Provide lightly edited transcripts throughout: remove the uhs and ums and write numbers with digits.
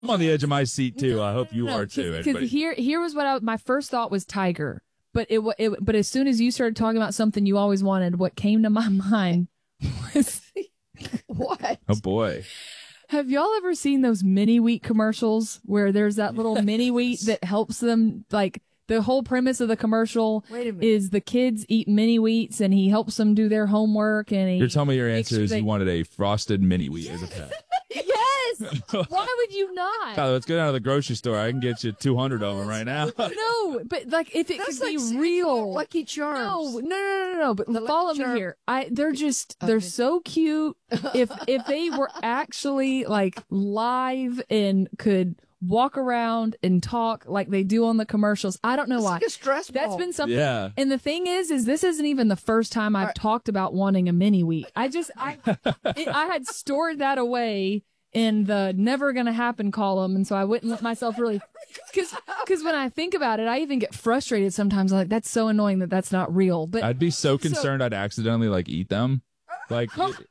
I'm on the edge of my seat too. I hope you are too. Because Everybody. here was what my first thought was tiger, but but as soon as you started talking about something you always wanted, what came to my mind was What? Oh boy. Have y'all ever seen those mini wheat commercials where there's that little mini wheat that helps them, like the whole premise of the commercial Wait a minute. is the kids eat mini wheats and he helps them do their homework and he You're telling me your makes answer sure is you wanted a frosted mini wheat as a pet. Yes. Why would you not? Tyler, let's go down to the grocery store. I can get you 200 of them right now. No, but like if it That's could like be saying real. Lucky Charms. No. But The follow Lucky me Charm- here. They're so cute. If they were actually like live and could walk around and talk like they do on the commercials, I don't know It's why. like a stress That's ball. been something. Yeah. And the thing is this isn't even the first time I've talked about wanting a mini wheat. I had stored that away in the never gonna happen column, and so I wouldn't let myself really, because when I think about it, I even get frustrated sometimes. Like that's so annoying that that's not real. But I'd be so concerned I'd accidentally like eat them. Like, Kona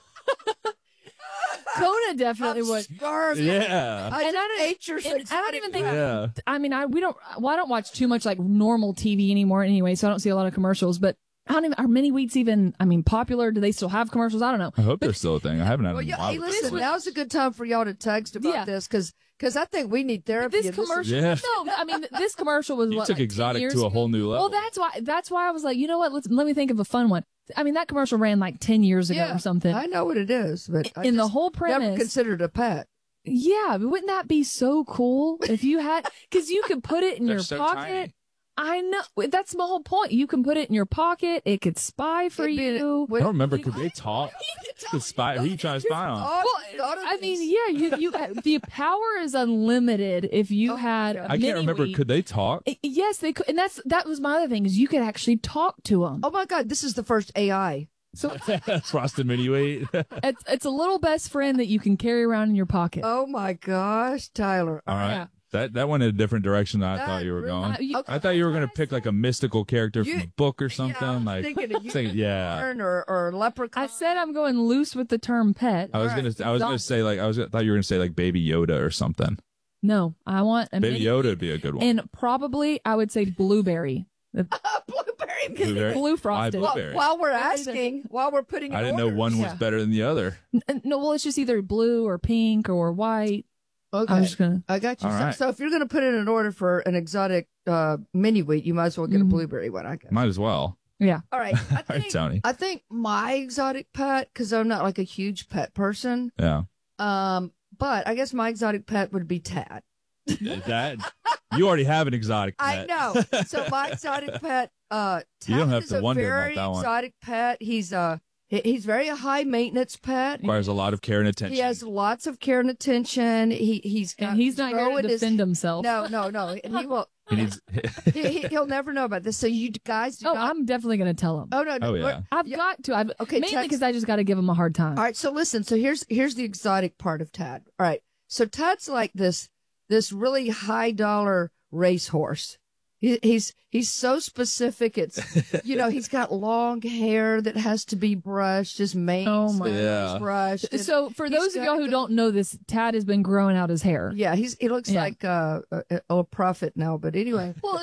definitely would. Starving. yeah. I And just ate your I don't even think. Yeah. I mean, I don't watch too much like normal TV anymore anyway, so I don't see a lot of commercials. But I don't even. Are mini wheats even? I mean, popular? Do they still have commercials? I don't know. I hope they're still a thing. I haven't had Well, them in yeah, a while. hey, listen, now's a good time for y'all to text about Yeah. this because I think we need therapy. This and is- commercial. Yeah. No, I mean this commercial was You what, took like 10 exotic years to a ago? whole new level. Well, that's why I was like, you know what? Let me think of a fun one. I mean, that commercial ran like 10 years ago yeah, or something. I know what it is, but I In the just whole never premise, considered a pet. yeah, but wouldn't that be so cool if you had? Because you could put it in They're your so pocket. tiny. I know that's the whole point. You can put it in your pocket. It could spy for It'd be- you. I don't remember. Could they talk? The spy? Who are you trying to spy on? I mean, yeah, you the power is unlimited if you had. God. A I can't remember. mini-wheat. Could they talk? Yes, they could, and that was my other thing is you could actually talk to them. Oh my God, this is the first AI. So Frosted mini wheat. it's a little best friend that you can carry around in your pocket. Oh my gosh, Tyler. All right. Yeah. That went in a different direction than I That thought you were really- going. You- I thought you were going to pick like a mystical character from You- a book or something. Yeah, I was like, thinking of yeah. unicorn or leprechaun. I said I'm going loose with the term pet. I was All right. gonna say like thought you were gonna say like Baby Yoda or something. No, I want a Baby mini- Yoda would be a good one. and probably I would say blueberry. Blueberry. Blueberry? Blue Why frosted. blueberry? While we're asking, while we're putting, I in didn't know orders. one was Yeah. better than the other. No, well, it's just either blue or pink or white. Okay, I'm just gonna. I got you. All So, right. so if you're going to put in an order for an exotic mini wheat, you might as well get a blueberry one. I guess. Might as well. Yeah. All right. I All right, think, Tony. I think my exotic pet, because I'm not like a huge pet person. Yeah. But I guess my exotic pet would be Tad. That you already have an exotic I pet. know. So my exotic pet, Tad You don't have is to a wonder very about that one. exotic pet. He's very a high maintenance pet. Requires a lot of care and attention. He has lots of care and attention. He's got, And he's not here growing to his- defend himself. No. And he will. He needs. He'll never know about this. So you guys do Oh, not. I'm definitely gonna tell him. Oh no. Oh, we're- yeah. I've yeah. got to. Okay, mainly text- because I just got to give him a hard time. All right. So listen. So here's the exotic part of Tad. All right. So Tad's like this really high dollar racehorse. He's so specific. It's he's got long hair that has to be brushed. His mane Oh, my Yeah. brushed. and So for he's those of got y'all who the- don't know this, Tad has been growing out his hair. yeah, he looks Yeah. like a prophet now. But anyway, Well,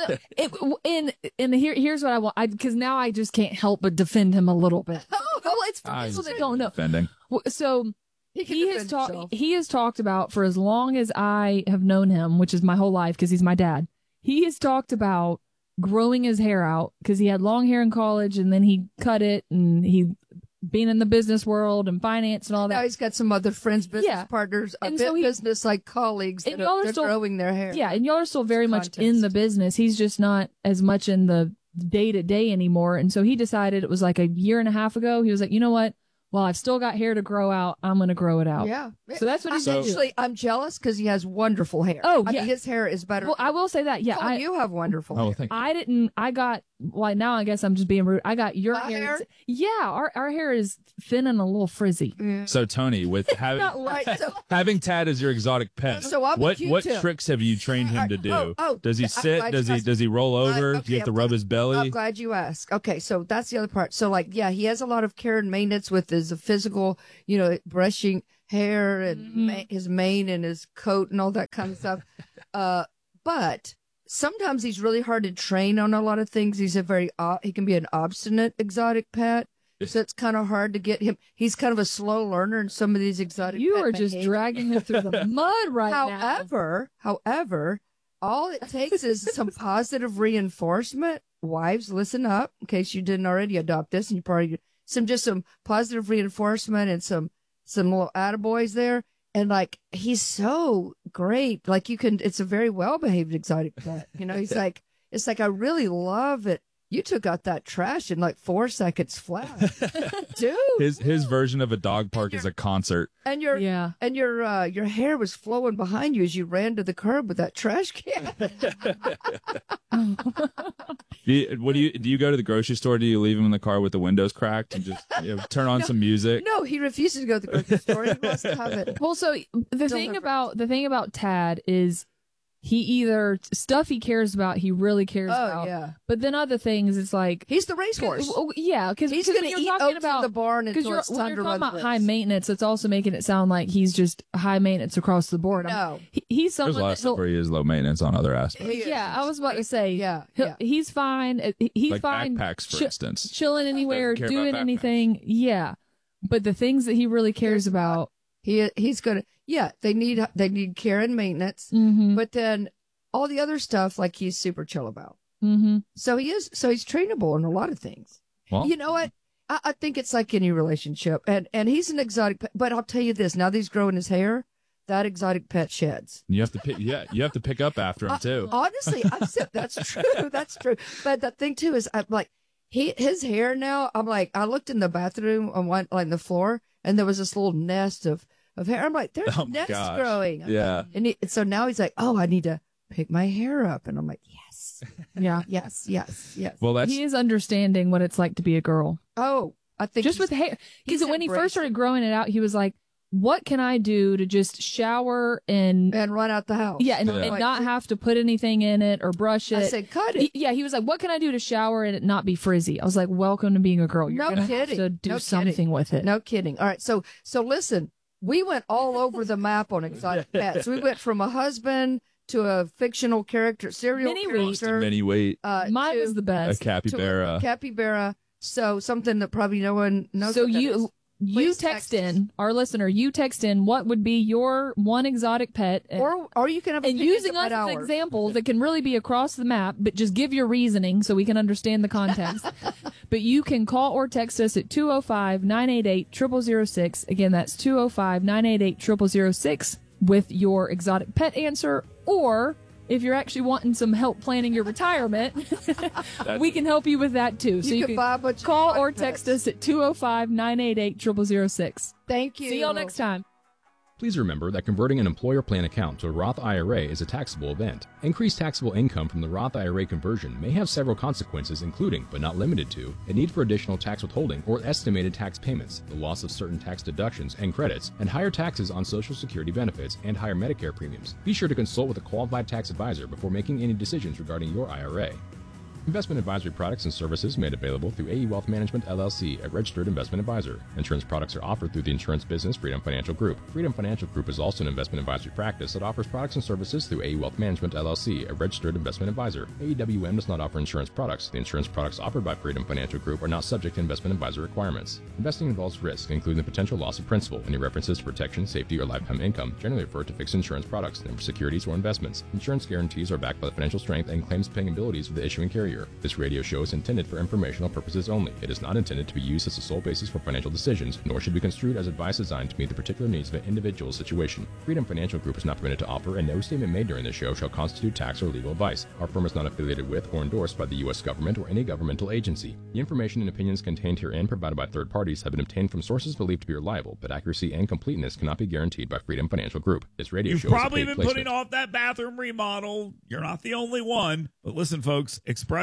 and here's what I want, because now I just can't help but defend him a little bit. Well, it's for people that don't know. Defending. So he can he defend has talked. himself. He has talked about for as long as I have known him, which is my whole life, because he's my dad. He has talked about growing his hair out because he had long hair in college, and then he cut it, and he being in the business world and finance and all Now that. he's got some other friends, business Yeah. partners, And so he- business like colleagues And that y'all are they're still- growing their hair. Yeah, and y'all are still very much in Context. the business. He's just not as much in the day to day anymore. And so he decided, it was like a year and a half ago, he was like, you know what? Well, I've still got hair to grow out. I'm going to grow it out. Yeah. So that's what he's So- doing. Actually, I'm jealous because he has wonderful hair. Oh, I yeah. mean, his hair is better. Well, I will say that. Yeah, Oh, you have wonderful Oh, hair. thank you. I didn't. I got. Well, now I guess I'm just being rude. I got your My hair? Yeah, our hair is thin and a little frizzy. So Tony, with having Not like Right, so having Tad as your exotic pet, So I'm what cute, too. tricks have you trained him to do? Does he I'm sit? glad Does you he asked. does he roll over? Okay, Do you have to I'm rub glad- his belly? I'm glad you asked. Okay, so that's the other part. So, like, yeah, he has a lot of care and maintenance with his physical, brushing hair and his mane and his coat and all that kind of stuff. But sometimes he's really hard to train on a lot of things. He's he can be an obstinate exotic pet. So it's kind of hard to get him. He's kind of a slow learner in some of these exotic You pet are just behaviors. dragging him through the mud right now. However, all it takes is some positive reinforcement. Wives, listen up in case you didn't already adopt this, and you probably some positive reinforcement and some little attaboys there. And like, he's so great. Like it's a very well behaved exotic pet. You know, it's like, I really love it. You took out that trash in like 4 seconds flat, dude. His version of a dog park is a concert. And your hair was flowing behind you as you ran to the curb with that trash can. Do you go to the grocery store? Do you leave him in the car with the windows cracked and just turn on some music? No, he refuses to go to the grocery store. He wants to have it. Well, so the thing about Tad is he either stuff he cares about, he really cares about. Yeah. But then other things, it's like he's the racehorse. Yeah, because he's going to eat oats in the barn until it's time to run. When you're talking about high maintenance, it's also making it sound like he's just high maintenance across the board. No, There's he's someone a lot of stuff where he is low maintenance on other aspects. Yeah, I was about to say. Yeah. He's fine. He's like fine. Backpacks, for instance. Chilling anywhere, Doesn't care doing about anything. Yeah, but the things that he really cares about, he's going to. Yeah, they need care and maintenance, but then all the other stuff, like, he's super chill about. Mm-hmm. So he's trainable in a lot of things. Well, you know what? I think it's like any relationship, and he's an exotic pet. But I'll tell you this: now that he's growing his hair, that exotic pet sheds. You have to pick up after him too. Honestly, I've said that's true. That's true. But the thing too is, I'm like, his hair now. I'm like, I looked in the bathroom on the floor, and there was this little nest of hair. I'm like, there's nests growing. Yeah. And so now he's like, oh, I need to pick my hair up, and I'm like, yes, yeah, yes. Well, he is understanding what it's like to be a girl. Oh, I think just with hair, because when he first started growing it out, he was like, what can I do to just shower and run out the house? Yeah, and not have to put anything in it or brush it. I said, cut it. He was like, what can I do to shower and it not be frizzy? I was like, welcome to being a girl. You're gonna have to do something with it. No kidding. All right, so listen, we went all over the map on exotic pets. We went from a husband to a fictional character, serial character. Mini weight. Mine was the best. A capybara. Capybara. So something that probably no one knows. So you text in, our listener, you text in what would be your one exotic pet. Or you can have and using us as an example that can really be across the map, but just give your reasoning so we can understand the context. But you can call or text us at 205-988-0006. Again, that's 205-988-0006 with your exotic pet answer, or if you're actually wanting some help planning your retirement, we can help you with that too. So you can call or text us at 205-988-0006. Thank you. See y'all next time. Please remember that converting an employer plan account to a Roth IRA is a taxable event. Increased taxable income from the Roth IRA conversion may have several consequences, including, but not limited to, a need for additional tax withholding or estimated tax payments, the loss of certain tax deductions and credits, and higher taxes on Social Security benefits and higher Medicare premiums. Be sure to consult with a qualified tax advisor before making any decisions regarding your IRA. Investment advisory products and services made available through AE Wealth Management, LLC, a registered investment advisor. Insurance products are offered through the insurance business Freedom Financial Group. Freedom Financial Group is also an investment advisory practice that offers products and services through AE Wealth Management, LLC, a registered investment advisor. AEWM does not offer insurance products. The insurance products offered by Freedom Financial Group are not subject to investment advisor requirements. Investing involves risk, including the potential loss of principal. Any references to protection, safety, or lifetime income generally refer to fixed insurance products, never securities or investments. Insurance guarantees are backed by the financial strength and claims-paying abilities of the issuing carrier. This radio show is intended for informational purposes only. It is not intended to be used as the sole basis for financial decisions, nor should be construed as advice designed to meet the particular needs of an individual situation. Freedom Financial Group is not permitted to offer, and no statement made during this show shall constitute tax or legal advice. Our firm is not affiliated with or endorsed by the U.S. government or any governmental agency. The information and opinions contained herein provided by third parties have been obtained from sources believed to be reliable, but accuracy and completeness cannot be guaranteed by Freedom Financial Group. This radio show is a paid placement. You've probably been putting off that bathroom remodel. You're not the only one. But listen, folks, Express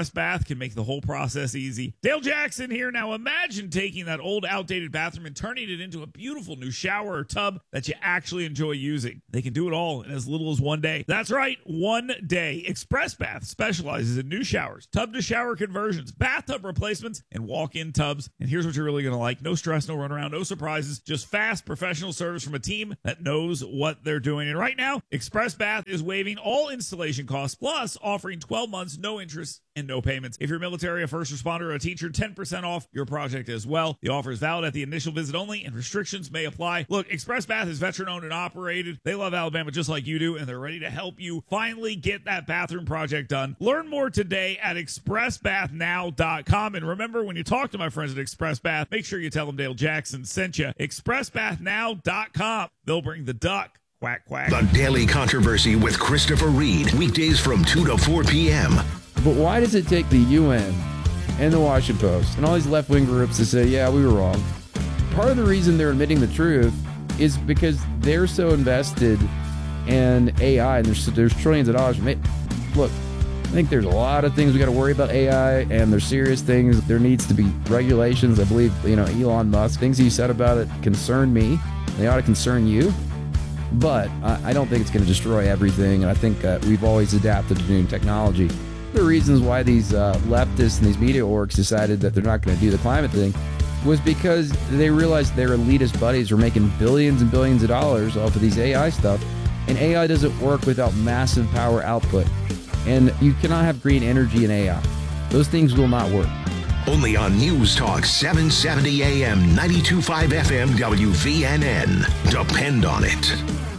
Express Bath can make the whole process easy. Dale Jackson here. Now imagine taking that old outdated bathroom and turning it into a beautiful new shower or tub that you actually enjoy using. They can do it all in as little as one day. That's right, one day. Express Bath specializes in new showers, tub to shower conversions, bathtub replacements, and walk-in tubs. And here's what you're really going to like. No stress, no runaround, no surprises, just fast professional service from a team that knows what they're doing. And right now, Express Bath is waiving all installation costs, plus offering 12 months, no interest, and no payments. If you're military, a first responder, or a teacher, 10% off your project as well. The offer is valid at the initial visit only, and restrictions may apply. Look, Express Bath is veteran-owned and operated. They love Alabama just like you do, and they're ready to help you finally get that bathroom project done. Learn more today at expressbathnow.com. And remember, when you talk to my friends at Express Bath, make sure you tell them Dale Jackson sent you. expressbathnow.com. They'll bring the duck. Quack, quack. The Daily Controversy with Christopher Reed. Weekdays from 2 to 4 p.m. But why does it take the UN and the Washington Post and all these left-wing groups to say, yeah, we were wrong? Part of the reason they're admitting the truth is because they're so invested in AI, and there's trillions of dollars. Look, I think there's a lot of things we got to worry about AI, and there's serious things. There needs to be regulations. I believe, Elon Musk, things he said about it concern me. They ought to concern you. But I don't think it's going to destroy everything, and I think we've always adapted to new technology. The reasons why these leftists and these media orgs decided that they're not going to do the climate thing was because they realized their elitist buddies were making billions and billions of dollars off of these AI stuff, and AI doesn't work without massive power output. And you cannot have green energy in AI. Those things will not work. Only on News Talk 770 AM, 92.5 FM, WVNN. Depend on it.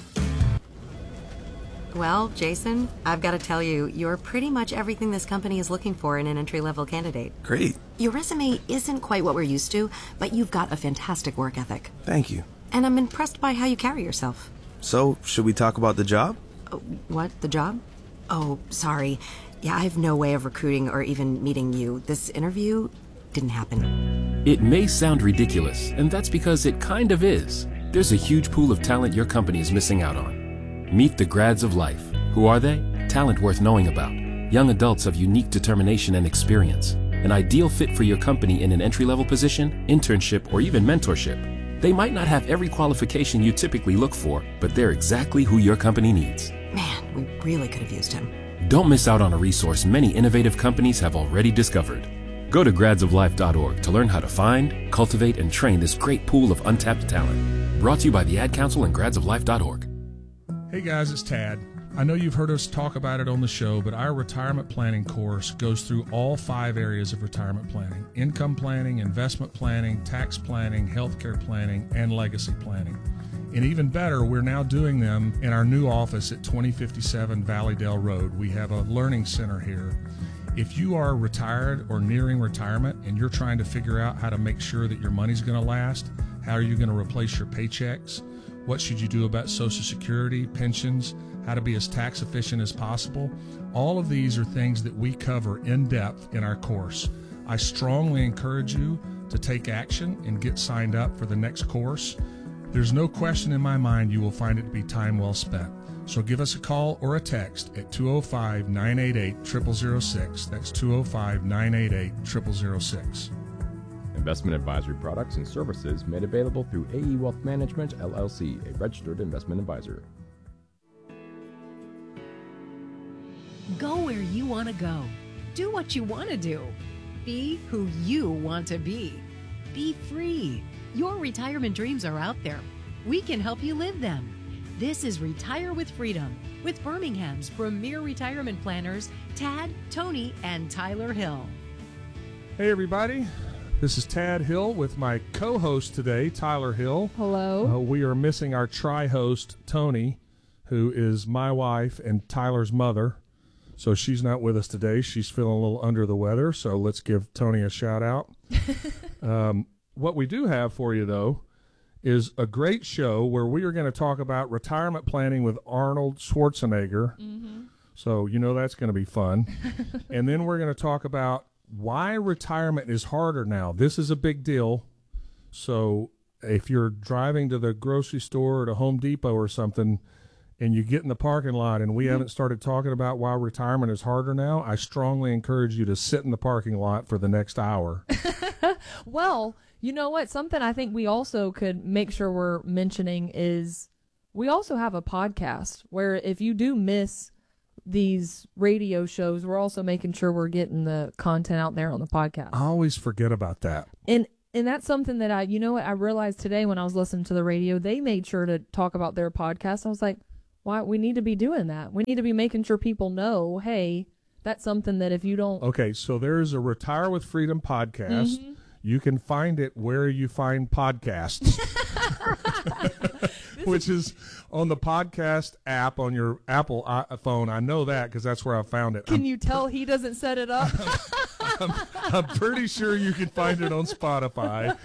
Well, Jason, I've got to tell you, you're pretty much everything this company is looking for in an entry-level candidate. Great. Your resume isn't quite what we're used to, but you've got a fantastic work ethic. Thank you. And I'm impressed by how you carry yourself. So, should we talk about the job? What? The job? Oh, sorry. Yeah, I have no way of recruiting or even meeting you. This interview didn't happen. It may sound ridiculous, and that's because it kind of is. There's a huge pool of talent your company is missing out on. Meet the grads of life. Who are they? Talent worth knowing about. Young adults of unique determination and experience. An ideal fit for your company in an entry-level position, internship, or even mentorship. They might not have every qualification you typically look for, but they're exactly who your company needs. Man, we really could have used him. Don't miss out on a resource many innovative companies have already discovered. Go to gradsoflife.org to learn how to find, cultivate, and train this great pool of untapped talent. Brought to you by the Ad Council and gradsoflife.org. Hey guys, it's Tad. I know you've heard us talk about it on the show, but our retirement planning course goes through all 5 areas of retirement planning: income planning, investment planning, tax planning, healthcare planning, and legacy planning. And even better, we're now doing them in our new office at 2057 Valleydale Road. We have a learning center here. If you are retired or nearing retirement and you're trying to figure out how to make sure that your money's going to last, how are you going to replace your paychecks, what should you do about Social Security, pensions, how to be as tax efficient as possible, all of these are things that we cover in depth in our course. I strongly encourage you to take action and get signed up for the next course. There's no question in my mind you will find it to be time well spent. So give us a call or a text at 205-988-0006. That's 205-988-0006. Investment advisory products and services made available through AE Wealth Management, LLC, a registered investment advisor. Go where you want to go. Do what you want to do. Be who you want to be. Be free. Your retirement dreams are out there. We can help you live them. This is Retire with Freedom with Birmingham's premier retirement planners, Tad, Tony, and Tyler Hill. Hey everybody. This is Tad Hill with my co-host today, Tyler Hill. Hello. We are missing our tri-host, Tony, who is my wife and Tyler's mother. So she's not with us today. She's feeling a little under the weather, so let's give Tony a shout out. What we do have for you, though, is a great show where we are going to talk about retirement planning with Arnold Schwarzenegger. Mm-hmm. So you know that's going to be fun. And then we're going to talk about why retirement is harder now. This is a big deal. So if you're driving to the grocery store or to Home Depot or something and you get in the parking lot and we haven't started talking about why retirement is harder now, I strongly encourage you to sit in the parking lot for the next hour. Well, you know what? Something I think we also could make sure we're mentioning is we also have a podcast where if you do miss these radio shows, we're also making sure we're getting the content out there on the podcast. I always forget about that. And that's something that I realized today when I was listening to the radio, they made sure to talk about their podcast. I was like, why? We need to be doing that. We need to be making sure people know, hey, that's something that if you don't. Okay, so there's a Retire with Freedom podcast. Mhm. You can find it where you find podcasts, which is on the podcast app on your Apple phone. I know that because that's where I found it. Can you tell he doesn't set it up? I'm pretty sure you can find it on Spotify.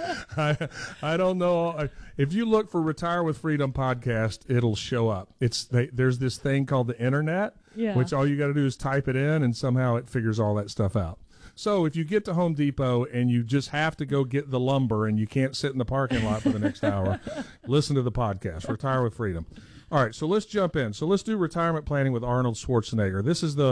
I don't know. If you look for Retire with Freedom podcast, it'll show up. There's this thing called the internet, which all you got to do is type it in, and somehow it figures all that stuff out. So if you get to Home Depot and you just have to go get the lumber and you can't sit in the parking lot for the next hour, listen to the podcast, Retire with Freedom. All right, so let's jump in. So let's do retirement planning with Arnold Schwarzenegger. This is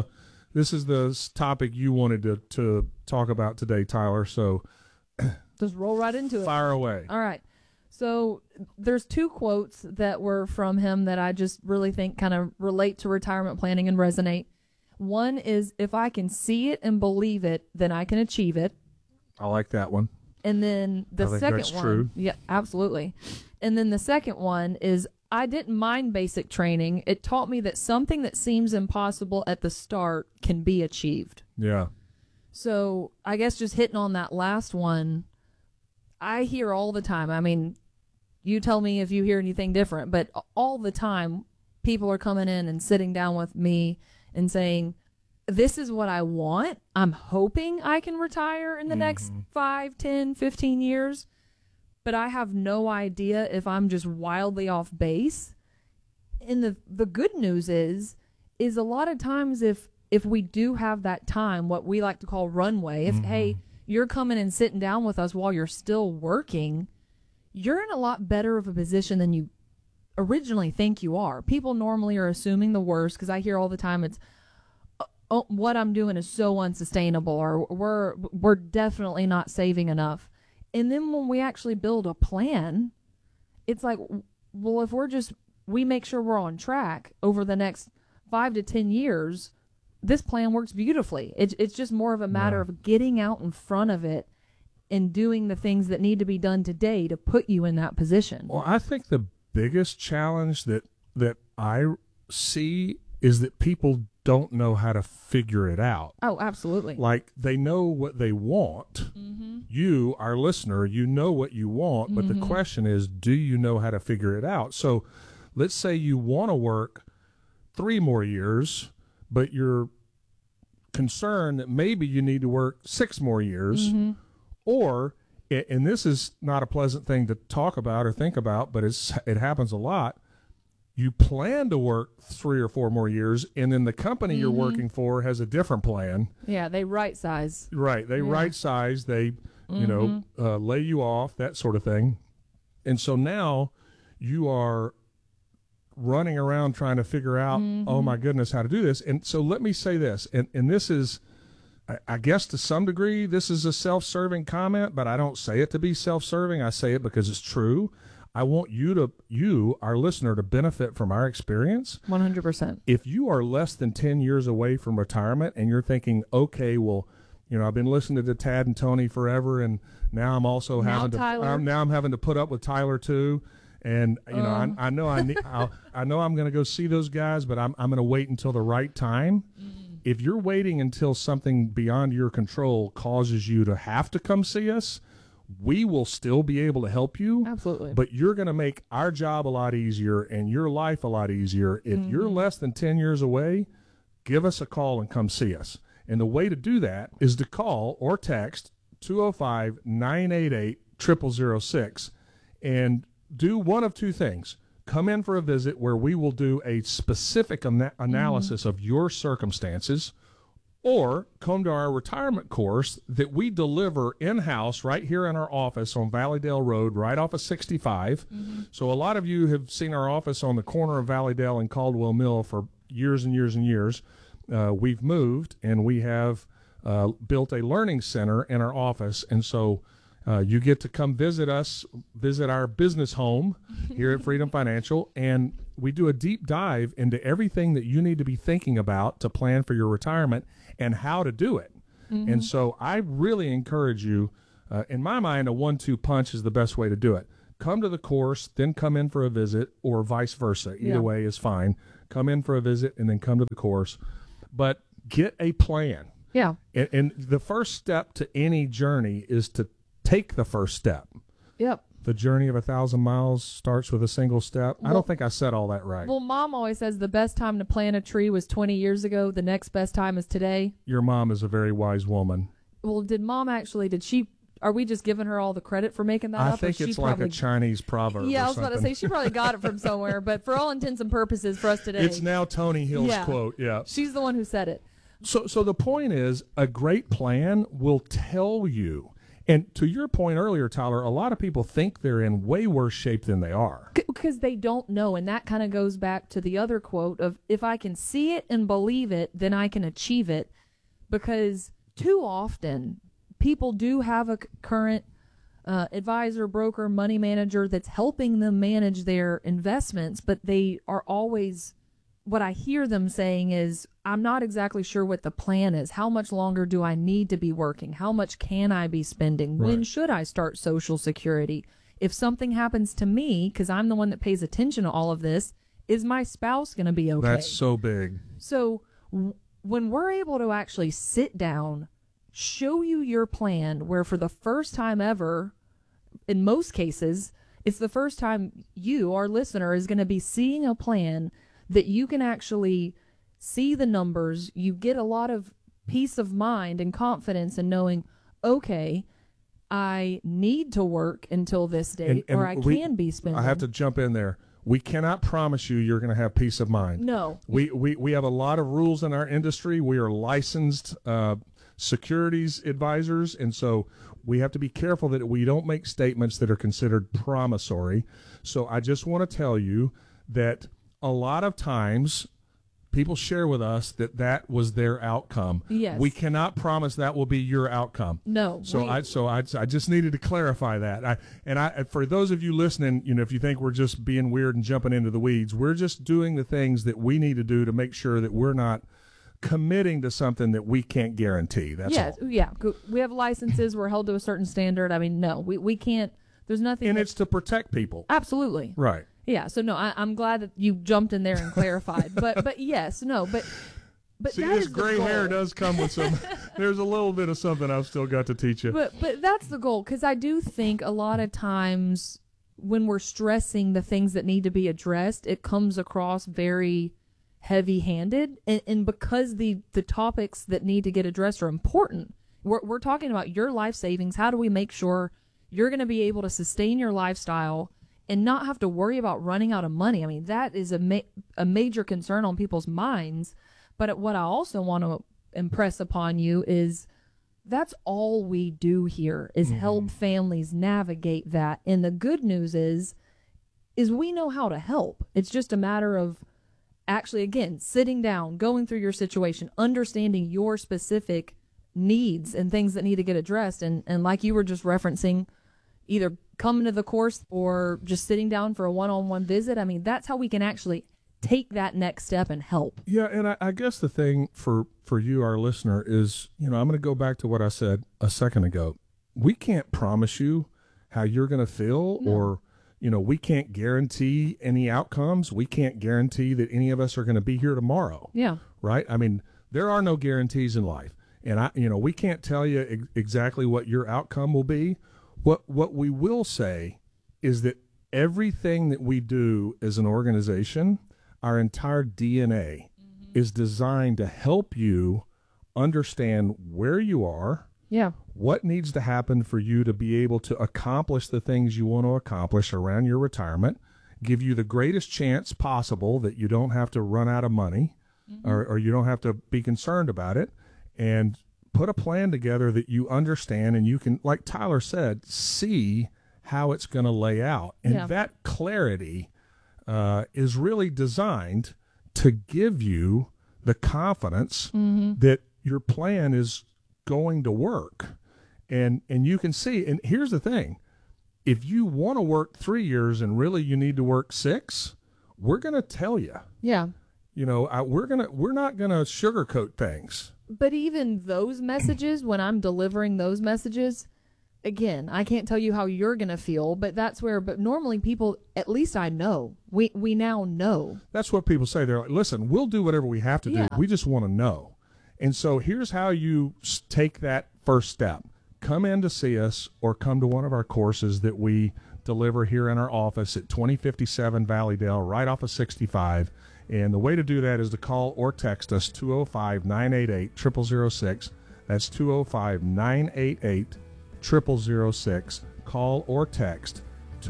the topic you wanted to talk about today, Tyler. So just roll right into it. Fire away. All right. So there's two quotes that were from him that I just really think kind of relate to retirement planning and resonate. One is, if I can see it and believe it, then I can achieve it. I like that one. And then the second one. True. Yeah, absolutely. And then the second one is, I didn't mind basic training. It taught me that something that seems impossible at the start can be achieved. Yeah. So I guess just hitting on that last one, I hear all the time. I mean, you tell me if you hear anything different, but all the time people are coming in and sitting down with me and saying, this is what I want. I'm hoping I can retire in the next 5, 10, 15 years, but I have no idea if I'm just wildly off base. And the good news is a lot of times if we do have that time, what we like to call runway, if, hey, you're coming and sitting down with us while you're still working, you're in a lot better of a position than you originally think you are. People normally are assuming the worst, because I hear all the time it's, oh, what I'm doing is so unsustainable, or we're definitely not saving enough. And then when we actually build a plan, it's like, well, if we make sure we're on track over the next 5 to 10 years, this plan works beautifully. It's just more of a matter of getting out in front of it and doing the things that need to be done today to put you in that position. Well, I think the biggest challenge that I see is that people don't know how to figure it out. Oh, absolutely. Like, they know what they want. You, our listener, you know what you want, but the question is, do you know how to figure it out? So let's say you want to work 3 more years, but you're concerned that maybe you need to work 6 more years, or, and this is not a pleasant thing to talk about or think about, but it happens a lot. You plan to work 3 or 4 more years, and then the company you're working for has a different plan. Yeah, they right size. Right, they right size. They, lay you off, that sort of thing. And so now you are running around trying to figure out, oh my goodness, how to do this. And so let me say this, and this is, I guess to some degree, this is a self-serving comment, but I don't say it to be self-serving. I say it because it's true. I want you, our listener, to benefit from our experience. 100%. If you are less than 10 years away from retirement and you're thinking, okay, well, I've been listening to Tad and Tony forever, and now I'm also having to put up with Tyler too. And I know I'm going to go see those guys, but I'm going to wait until the right time. If you're waiting until something beyond your control causes you to have to come see us, we will still be able to help you. Absolutely. But you're going to make our job a lot easier and your life a lot easier. If you're less than 10 years away, give us a call and come see us. And the way to do that is to call or text 205-988-0006 and do one of 2 things. Come in for a visit where we will do a specific analysis of your circumstances, Or come to our retirement course that we deliver in-house right here in our office on Valleydale Road, right off of 65. So a lot of you have seen our office on the corner of Valleydale and Caldwell Mill for years and years and years. We've moved, and we have built a learning center in our office. And so you get to come visit us, visit our business home here at Freedom Financial, and we do a deep dive into everything that you need to be thinking about to plan for your retirement and how to do it. And so I really encourage you, in my mind, a 1-2 punch is the best way to do it. Come to the course, then come in for a visit, or vice versa. Either way is fine. Come in for a visit and then come to the course. But get a plan. Yeah. And the first step to any journey is to take the first step. Yep. The journey of 1,000 miles starts with a single step. I Well- don't think I said all that right. Well, Mom always says the best time to plant a tree was 20 years ago. The next best time is today. Your mom is a very wise woman. Well, are we just giving her all the credit for making that I up? or think she it's like probably, a Chinese proverb. Yeah, or I was about to something. say, she probably got it from somewhere, but for all intents and purposes for us today. It's now Tony Hill's quote. Yeah. She's the one who said it. So the point is, a great plan will tell you. And to your point earlier, Tyler, a lot of people think they're in way worse shape than they are. Because they don't know. And that kind of goes back to the other quote of, if I can see it and believe it, then I can achieve it. Because too often, people do have a current advisor, broker, money manager that's helping them manage their investments, but they are always, what I hear them saying is, I'm not exactly sure what the plan is. How much longer do I need to be working? How much can I be spending? When should I start Social Security? If something happens to me, because I'm the one that pays attention to all of this, is my spouse going to be okay? That's so big. So when we're able to actually sit down, show you your plan, where for the first time ever, in most cases, it's the first time you, our listener, is going to be seeing a plan that you can actually see the numbers. You get a lot of peace of mind and confidence in knowing, okay, I need to work until this date, or I can be spending. I have to jump in there. We cannot promise you you're going to have peace of mind. No. We have a lot of rules in our industry. We are licensed securities advisors, and so we have to be careful that we don't make statements that are considered promissory. So I just want to tell you that a lot of times people share with us that was their outcome. Yes. We cannot promise that will be your outcome. No. I just needed to clarify that. For those of you listening, if you think we're just being weird and jumping into the weeds, we're just doing the things that we need to do to make sure that we're not committing to something that we can't guarantee. That's all. Yeah. We have licenses. We're held to a certain standard. I mean, no, we can't. There's nothing. And it's to protect people. Absolutely. Right. Yeah. So no, I'm glad that you jumped in there and clarified. but yes, no, but See, that this is the gray goal. hair does come with some. There's a little bit of something I've still got to teach you. But that's the goal, because I do think a lot of times when we're stressing the things that need to be addressed, it comes across very heavy-handed, and because the topics that need to get addressed are important. We're talking about your life savings. How do we make sure you're going to be able to sustain your lifestyle and not have to worry about running out of money? I mean, that is a major concern on people's minds. But what I also want to impress upon you is that's all we do here is help families navigate that. And the good news is we know how to help. It's just a matter of actually, again, sitting down, going through your situation, understanding your specific needs and things that need to get addressed. And like you were just referencing, either coming to the course or just sitting down for a one-on-one visit. I mean, that's how we can actually take that next step and help. Yeah, and I guess the thing for you, our listener, is, I'm going to go back to what I said a second ago. We can't promise you how you're going to feel, or, we can't guarantee any outcomes. We can't guarantee that any of us are going to be here tomorrow. Yeah. Right? I mean, there are no guarantees in life. And, we can't tell you exactly what your outcome will be. What we will say is that everything that we do as an organization, our entire DNA is designed to help you understand where you are, what needs to happen for you to be able to accomplish the things you want to accomplish around your retirement, give you the greatest chance possible that you don't have to run out of money or you don't have to be concerned about it, and put a plan together that you understand and you can, like Tyler said, see how it's going to lay out. And that clarity is really designed to give you the confidence that your plan is going to work. And you can see, and here's the thing, if you want to work 3 years and really you need to work 6, we're going to tell you. Yeah. You know, we're not going to sugarcoat things. But even those messages, when I'm delivering those messages, again, I can't tell you how you're going to feel, but that's where, but normally people, at least I know, we now know. That's what people say. They're like, listen, we'll do whatever we have to do. We just want to know. And so here's how you take that first step. Come in to see us or come to one of our courses that we deliver here in our office at 2057 Valleydale, right off of 65. And the way to do that is to call or text us 205-988-0006. That's 205-988-0006. Call or text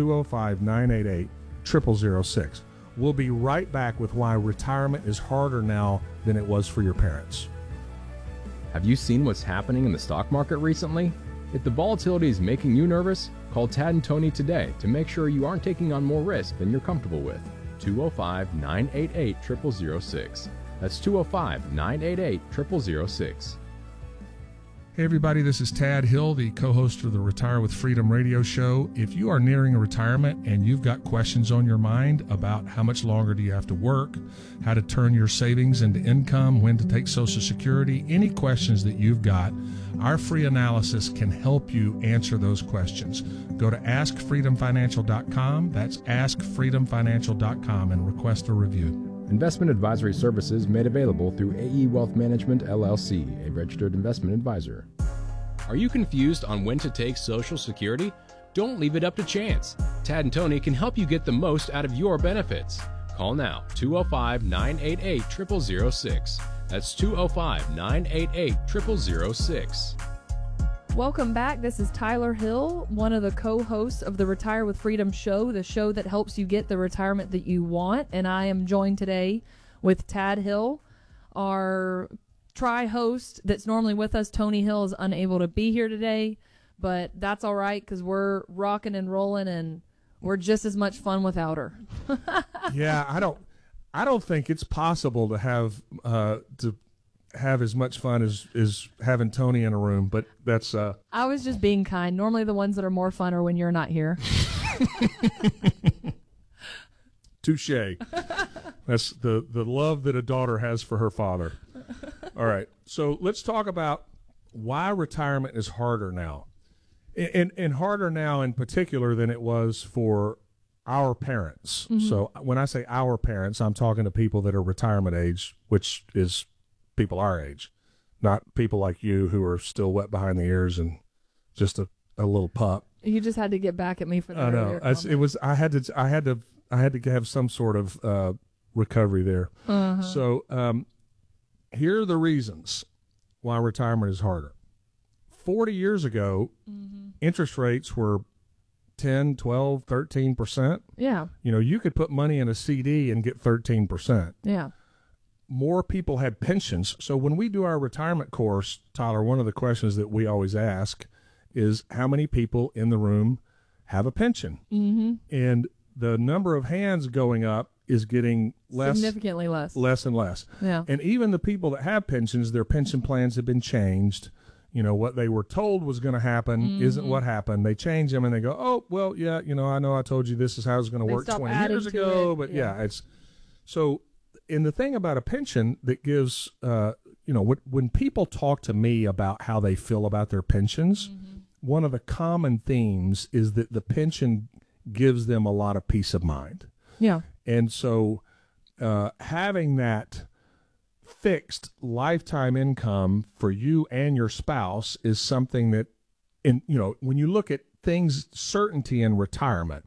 205-988-0006. We'll be right back with why retirement is harder now than it was for your parents. Have you seen what's happening in the stock market recently? If the volatility is making you nervous, call Tad and Tony today to make sure you aren't taking on more risk than you're comfortable with. 205-988-0006. That's 205-988-0006. Hey everybody, this is Tad Hill, the co-host of the Retire with Freedom radio show. If you are nearing a retirement and you've got questions on your mind about how much longer do you have to work, how to turn your savings into income, when to take Social Security, any questions that you've got, our free analysis can help you answer those questions. Go to AskFreedomFinancial.com. That's AskFreedomFinancial.com and request a review. Investment advisory services made available through AE Wealth Management, LLC, a registered investment advisor. Are you confused on when to take Social Security? Don't leave it up to chance. Tad and Tony can help you get the most out of your benefits. Call now, 205-988-0006. That's 205-988-0006. Welcome back. This is Tyler Hill, one of the co-hosts of the Retire with Freedom show, the show that helps you get the retirement that you want. And I am joined today with Tad Hill, our tri-host that's normally with us. Tony Hill is unable to be here today, but that's all right because we're rocking and rolling and we're just as much fun without her. Yeah, I don't think it's possible to have as much fun as having Tony in a room, but that's I was just being kind. Normally the ones that are more fun are when you're not here. Touche. That's the love that a daughter has for her father. All right, so let's talk about why retirement is harder now, and harder now in particular than it was for our parents. Mm-hmm. So when I say our parents, I'm talking to people that are retirement age, which is people our age, not people like you who are still wet behind the ears and just a little pup. You just had to get back at me for that. I know. It was. I had to have some sort of recovery there. Uh-huh. So here are the reasons why retirement is harder. 40 years ago, interest rates were 10, 12, 13%. Yeah. You know, you could put money in a CD and get 13%. Yeah. More people had pensions. So when we do our retirement course, Tyler, one of the questions that we always ask is how many people in the room have a pension? Mm-hmm. And the number of hands going up is getting less. Significantly less. Less and less. Yeah. And even the people that have pensions, their pension plans have been changed. You know, what they were told was going to happen isn't what happened. They change them and they go, oh, well, yeah, you know I told you this is how it's going to work 20 years ago. But yeah, it's so. And the thing about a pension that gives, when people talk to me about how they feel about their pensions, one of the common themes is that the pension gives them a lot of peace of mind. Yeah. And so having that fixed lifetime income for you and your spouse is something that, when you look at things, certainty in retirement,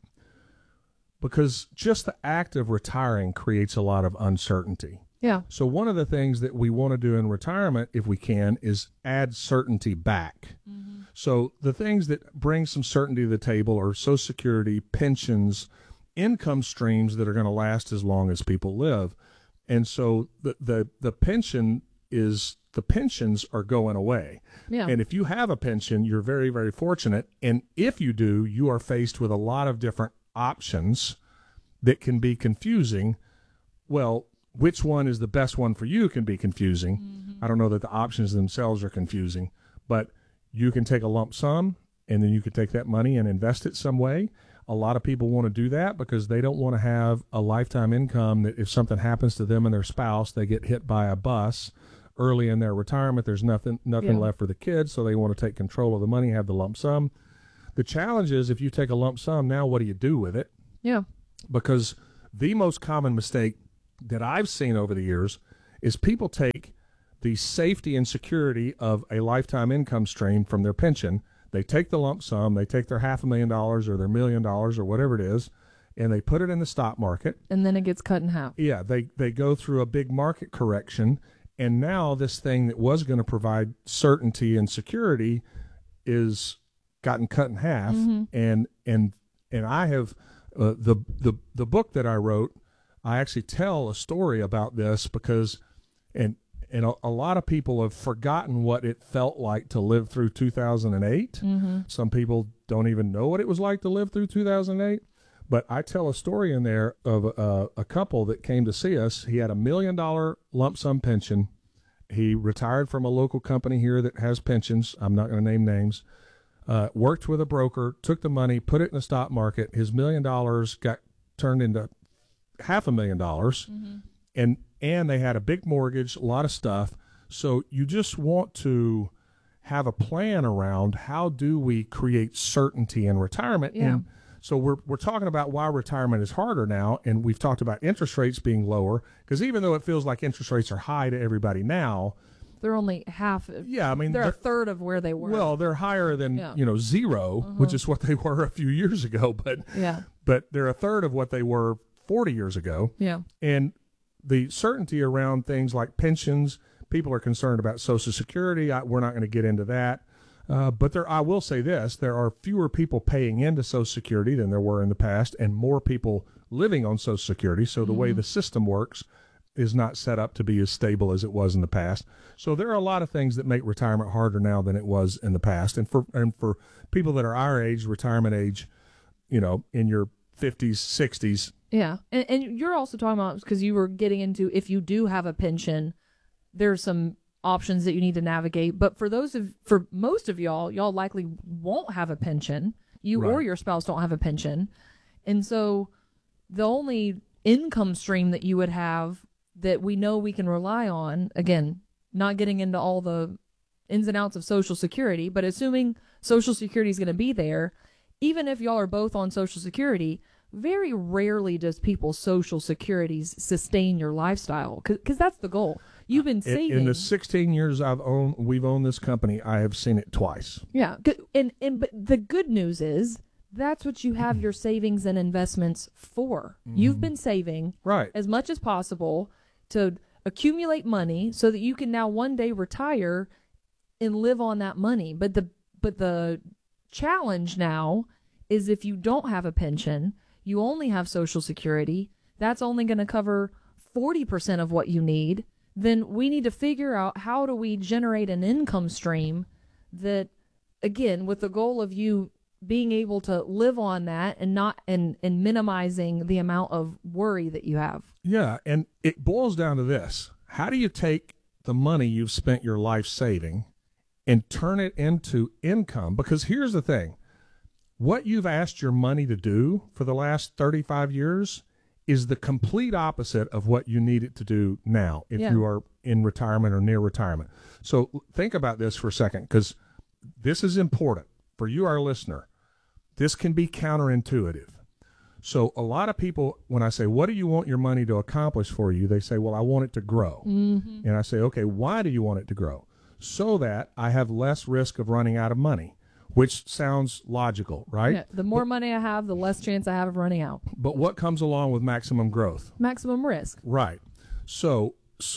because just the act of retiring creates a lot of uncertainty. Yeah. So one of the things that we want to do in retirement, if we can, is add certainty back. Mm-hmm. So the things that bring some certainty to the table are Social Security, pensions, income streams that are going to last as long as people live. And so the pension is the pensions are going away. Yeah. And if you have a pension, you're very, very fortunate. And if you do, you are faced with a lot of different options that can be confusing. Well, which one is the best one for you can be confusing. I don't know that the options themselves are confusing, but you can take a lump sum and then you can take that money and invest it some way. A lot of people want to do that because they don't want to have a lifetime income that if something happens to them and their spouse, they get hit by a bus early in their retirement. There's nothing left for the kids, so they want to take control of the money, have the lump sum. The challenge is if you take a lump sum, now what do you do with it? Yeah. Because the most common mistake that I've seen over the years is people take the safety and security of a lifetime income stream from their pension. They take the lump sum, they take their $500,000 or their $1 million or whatever it is, and they put it in the stock market. And then it gets cut in half. Yeah, they go through a big market correction, and now this thing that was going to provide certainty and security is gotten cut in half. And I have the book that I wrote, I actually tell a story about this because and a lot of people have forgotten what it felt like to live through 2008. Some people don't even know what it was like to live through 2008. But I tell a story in there of a couple that came to see us. He had $1 million lump sum pension. He retired from a local company here that has pensions. I'm not going to name names. Worked with a broker, took the money, put it in the stock market. His $1 million got turned into $500,000. And they had a big mortgage, a lot of stuff. So you just want to have a plan around how do we create certainty in retirement. Yeah. And so we're talking about why retirement is harder now, and we've talked about interest rates being lower, because even though it feels like interest rates are high to everybody now, they're only half. Yeah, I mean, they're a third of where they were. Well, they're higher than zero, which is what they were a few years ago. But they're a third of what they were 40 years ago. Yeah. And the certainty around things like pensions, people are concerned about Social Security. We're not going to get into that. But I will say this, there are fewer people paying into Social Security than there were in the past, and more people living on Social Security. So the way the system works is not set up to be as stable as it was in the past. So there are a lot of things that make retirement harder now than it was in the past. And for people that are our age, retirement age, in your 50s, 60s. Yeah. And you're also talking about, because you were getting into, if you do have a pension, there's some options that you need to navigate. But for most of y'all likely won't have a pension. You or your spouse don't have a pension. And so the only income stream that you would have that we know we can rely on, again, not getting into all the ins and outs of Social Security, but assuming Social Security is going to be there, even if y'all are both on Social Security, very rarely does people's Social Securities sustain your lifestyle, because that's the goal. You've been saving. In the 16 years we've owned this company, I have seen it twice. Yeah, but the good news is that's what you have your savings and investments for. You've been saving as much as possible to accumulate money so that you can now one day retire and live on that money. But the challenge now is if you don't have a pension, you only have Social Security, that's only going to cover 40% of what you need. Then we need to figure out how do we generate an income stream that, again, with the goal of you being able to live on that and not and minimizing the amount of worry that you have. Yeah, and it boils down to this. How do you take the money you've spent your life saving and turn it into income? Because here's the thing. What you've asked your money to do for the last 35 years is the complete opposite of what you need it to do now if you are in retirement or near retirement. So think about this for a second, because this is important for you, our listener. This can be counterintuitive. So a lot of people, when I say, what do you want your money to accomplish for you? They say, well, I want it to grow. And I say, okay, why do you want it to grow? So that I have less risk of running out of money, which sounds logical, right? Yeah, the more money I have, the less chance I have of running out. But what comes along with maximum growth? Maximum risk. Right. So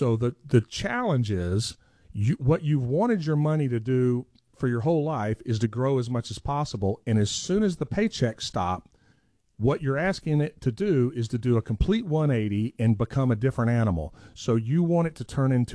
the challenge is what you've wanted your money to do for your whole life is to grow as much as possible. And as soon as the paychecks stop, what you're asking it to do is to do a complete 180 and become a different animal. So you want it to turn into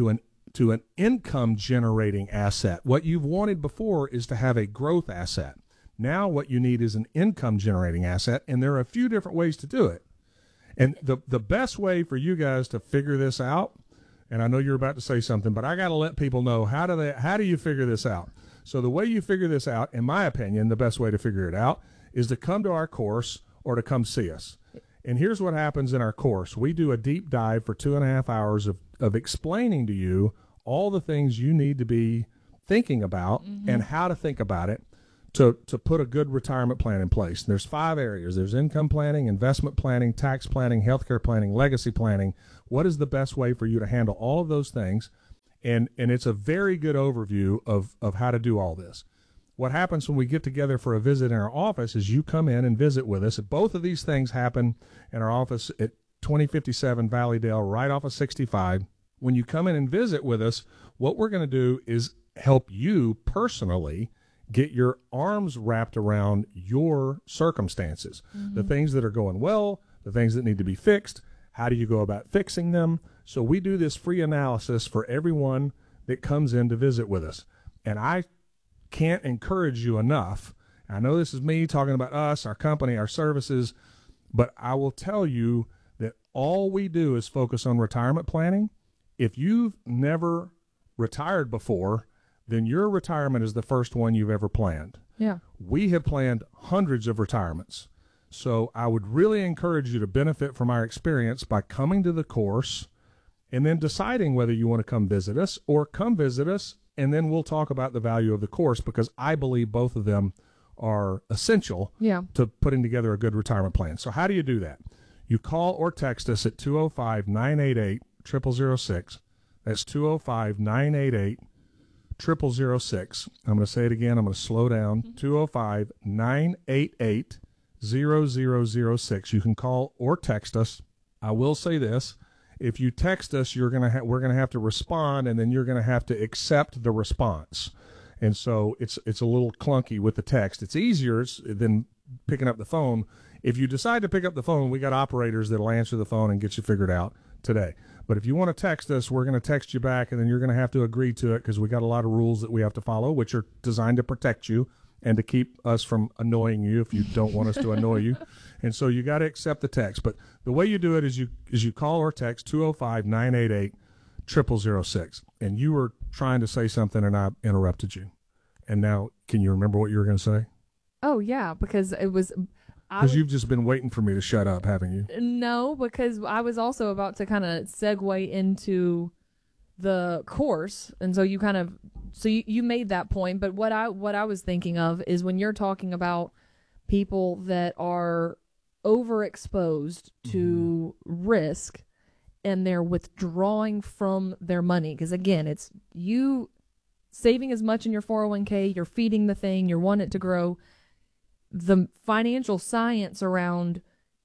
to an income generating asset. What you've wanted before is to have a growth asset. Now what you need is an income generating asset, and there are a few different ways to do it. And the best way for you guys to figure this out, and I know you're about to say something, but I got to let people know, how do you figure this out? So the way you figure this out, in my opinion, the best way to figure it out is to come to our course or to come see us. And here's what happens in our course. We do a deep dive for 2.5 hours of explaining to you all the things you need to be thinking about and how to think about it to put a good retirement plan in place. And there's 5 areas. There's income planning, investment planning, tax planning, healthcare planning, legacy planning. What is the best way for you to handle all of those things? And it's a very good overview of how to do all this. What happens when we get together for a visit in our office is you come in and visit with us. Both of these things happen in our office at 2057 Valleydale, right off of 65. When you come in and visit with us, what we're going to do is help you personally get your arms wrapped around your circumstances, the things that are going well, the things that need to be fixed. How do you go about fixing them? So we do this free analysis for everyone that comes in to visit with us. And I can't encourage you enough. I know this is me talking about us, our company, our services, but I will tell you that all we do is focus on retirement planning. If you've never retired before, then your retirement is the first one you've ever planned. Yeah. We have planned hundreds of retirements. So I would really encourage you to benefit from our experience by coming to the course and then deciding whether you want to come visit us or come visit us, and then we'll talk about the value of the course, because I believe both of them are essential to putting together a good retirement plan. So how do you do that? You call or text us at 205-988-0006. That's 205-988-0006. I'm going to say it again. I'm going to slow down. 205-988-0006. You can call or text us. I will say this. If you text us, we're going to have to respond, and then you're going to have to accept the response. And so it's a little clunky with the text. It's easier than picking up the phone. If you decide to pick up the phone, we got operators that'll answer the phone and get you figured out today. But if you want to text us, we're going to text you back, and then you're going to have to agree to it, because we got a lot of rules that we have to follow, which are designed to protect you and to keep us from annoying you if you don't want us to annoy you. And so you got to accept the text. But the way you do it is you call or text 205-988-0006. And you were trying to say something, and I interrupted you. And now, can you remember what you were going to say? Oh, yeah, because it was... Because you've just been waiting for me to shut up, haven't you? No, because I was also about to kind of segue into the course. And so you you made that point. But what I was thinking of is when you're talking about people that are overexposed to risk and they're withdrawing from their money. Because again, it's you saving as much in your 401k, you're feeding the thing, you're wanting it to grow. The financial science around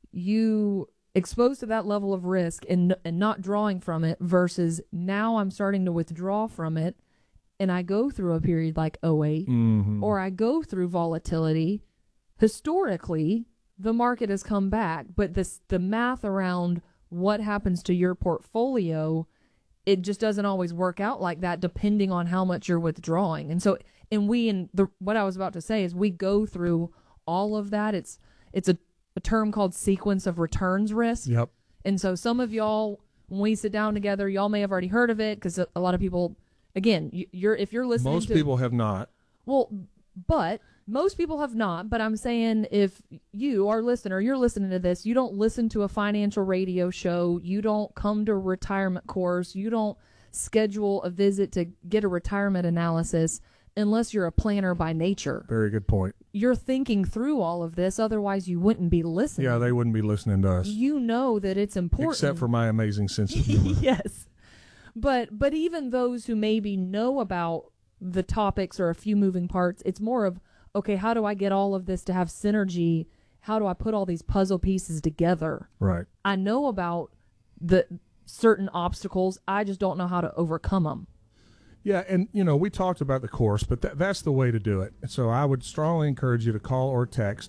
you exposed to that level of risk and not drawing from it versus now I'm starting to withdraw from it, and I go through a period like 08 or I go through volatility. Historically, the market has come back, but the math around what happens to your portfolio, it just doesn't always work out like that depending on how much you're withdrawing. And so, what I was about to say is we go through all of that. It's a term called sequence of returns risk. Yep. And so some of y'all, when we sit down together, y'all may have already heard of it, because a lot of people, again, if you're listening most people have not. Well, but most people have not. But I'm saying, if you, our listener, you're listening to this, you don't listen to a financial radio show, you don't come to a retirement course, you don't schedule a visit to get a retirement analysis, unless you're a planner by nature. Very good point. You're thinking through all of this, otherwise you wouldn't be listening. Yeah, they wouldn't be listening to us. You know that it's important. Except for my amazing sense of humor. Yes. But even those who maybe know about the topics or a few moving parts, it's more of, okay, how do I get all of this to have synergy? How do I put all these puzzle pieces together? Right. I know about the certain obstacles. I just don't know how to overcome them. Yeah, and, we talked about the course, but that's the way to do it. So I would strongly encourage you to call or text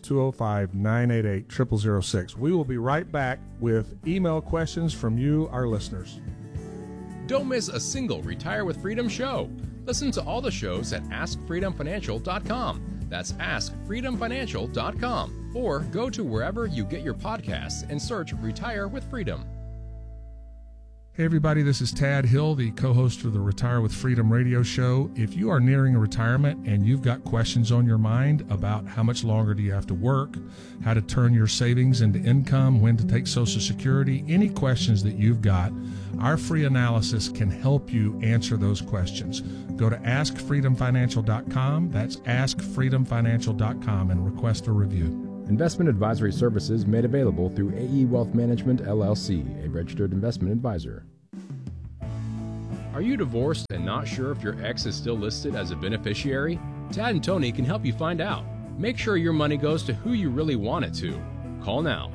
205-988-0006. We will be right back with email questions from you, our listeners. Don't miss a single Retire with Freedom show. Listen to all the shows at AskFreedomFinancial.com. That's AskFreedomFinancial.com. Or go to wherever you get your podcasts and search Retire with Freedom. Hey everybody, this is Tad Hill, the co-host of the Retire with Freedom radio show. If you are nearing a retirement and you've got questions on your mind about how much longer do you have to work, how to turn your savings into income, when to take Social Security, any questions that you've got, our free analysis can help you answer those questions. Go to AskFreedomFinancial.com, that's AskFreedomFinancial.com, and request a review. Investment advisory services made available through AE Wealth Management, LLC, a registered investment advisor. Are you divorced and not sure if your ex is still listed as a beneficiary? Tad and Tony can help you find out. Make sure your money goes to who you really want it to. Call now,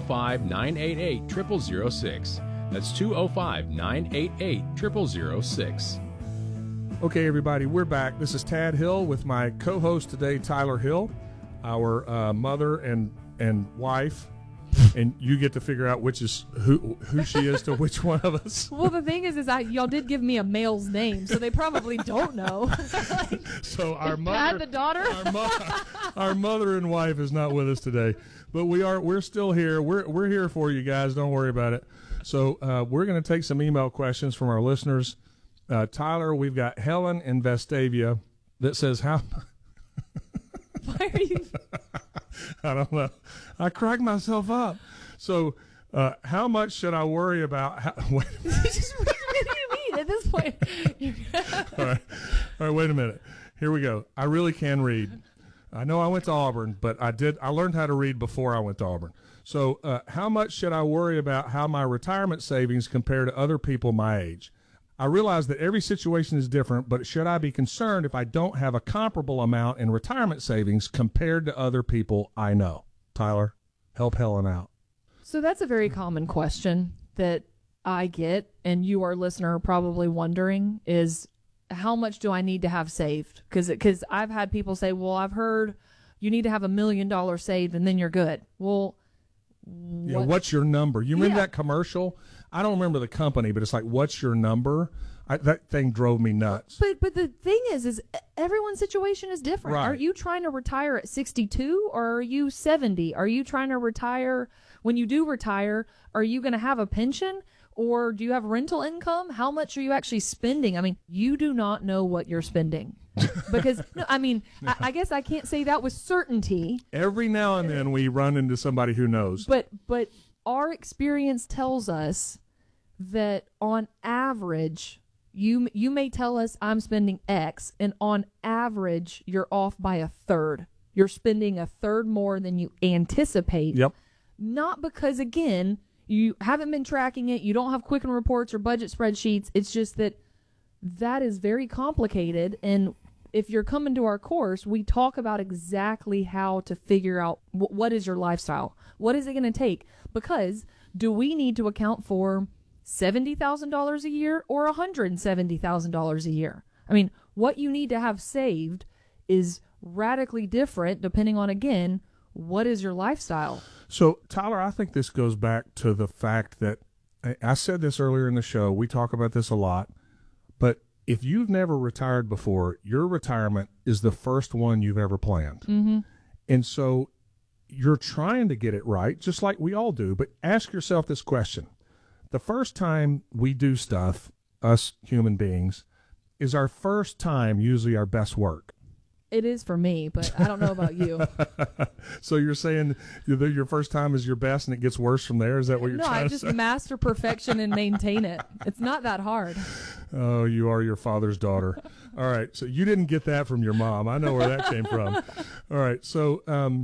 205-988-0006. That's 205-988-0006. Okay, everybody, we're back. This is Tad Hill with my co-host today, Tyler Hill, our mother and wife, and you get to figure out which is who she is to which one of us. Well, the thing is y'all did give me a male's name, so they probably don't know. So our mother, Pat the daughter, our mother and wife is not with us today, but we're still here. We're here for you guys. Don't worry about it. So we're going to take some email questions from our listeners. Tyler, we've got Helen in Vestavia that says how. Why are you? I don't know. I cracked myself up. So, how much should I worry about? What do you mean at this point? All right, wait a minute. Here we go. I really can read. I know I went to Auburn, but I learned how to read before I went to Auburn. So, how much should I worry about how my retirement savings compare to other people my age? I realize that every situation is different, but should I be concerned if I don't have a comparable amount in retirement savings compared to other people I know? Tyler, help Helen out. So that's a very common question that I get, and you, our listener, are probably wondering is how much do I need to have saved? Because I've had people say, well, I've heard you need to have $1 million saved and then you're good. Well, what's your number? You remember that commercial? I don't remember the company, but it's like, what's your number? That thing drove me nuts. But the thing is everyone's situation is different. Right. Are you trying to retire at 62 or are you 70? Are you trying to retire when you do retire? Are you going to have a pension or do you have rental income? How much are you actually spending? I mean, you do not know what you're spending. Because, no, I mean, I guess I can't say that with certainty. Every now and then we run into somebody who knows. But our experience tells us that on average, you may tell us I'm spending X, and on average, you're off by a third. You're spending a third more than you anticipate. Yep. Not because, again, you haven't been tracking it, you don't have Quicken reports or budget spreadsheets. It's just that is very complicated, and if you're coming to our course, we talk about exactly how to figure out what is your lifestyle. What is it going to take? Because do we need to account for $70,000 a year or $170,000 a year? I mean, what you need to have saved is radically different depending on, again, what is your lifestyle? So, Tyler, I think this goes back to the fact that I said this earlier in the show. We talk about this a lot, but if you've never retired before, your retirement is the first one you've ever planned. Mm-hmm. And so you're trying to get it right, just like we all do. But ask yourself this question. The first time we do stuff, us human beings, is our first time usually our best work. It is for me, but I don't know about you. So you're saying your first time is your best and it gets worse from there? Is that what you're trying to say? No, I just master perfection and maintain it. It's not that hard. Oh, you are your father's daughter. All right. So you didn't get that from your mom. I know where that came from. All right. So,